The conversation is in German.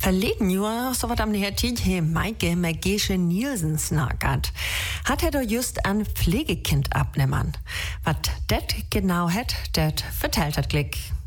Verleden Jahr, so wat am der Tid, he Maike Mergesche Nielsen snackert. Hat er doch just ein Pflegekind abnehmen. Wat det genau het, det vertellt hat Glick.